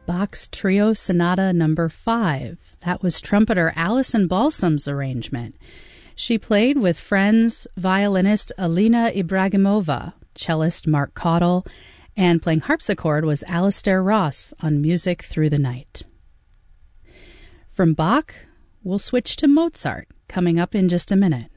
Bach's Trio Sonata No. 5. That was trumpeter Alison Balsam's arrangement. She played with friends violinist Alina Ibragimova, cellist Mark Caudill, and playing harpsichord was Alistair Ross on Music Through the Night. From Bach, we'll switch to Mozart, coming up in just a minute.